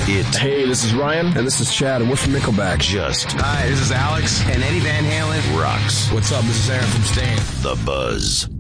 it. Hey, this is Ryan. And this is Chad, and we're from Nickelback. Just Hi, this is Alex. And Eddie Van Halen rocks. What's up? This is Aaron from Stain. The Buzz.